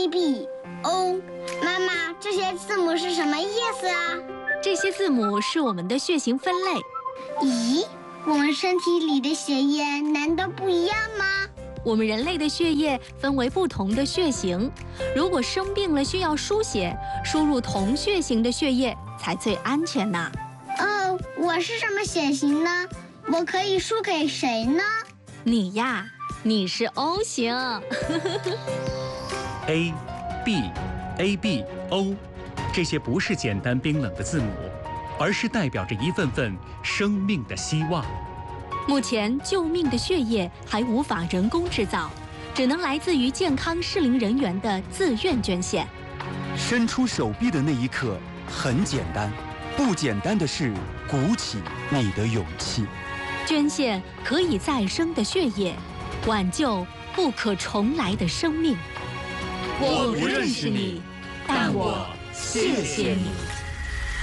ABO。妈妈，这些字母是什么意思啊？ 这些字母是我们的血型分类。 咦，我们身体里的血液难道不一样吗？ 我们人类的血液分为不同的血型，如果生病了需要输血，输入同血型的血液才最安全呢。 我是什么血型呢？我可以输给谁呢？ 你呀，你是 O 型。 A、B、AB、O， 这些不是简单冰冷的字母，而是代表着一份份生命的希望。 目前救命的血液还无法人工制造，只能来自于健康适龄人员的自愿捐献。 伸出手臂的那一刻很简单，不简单的是鼓起你的勇气。 捐献可以再生的血液，挽救不可重来的生命。 我不认识你，但我谢谢你。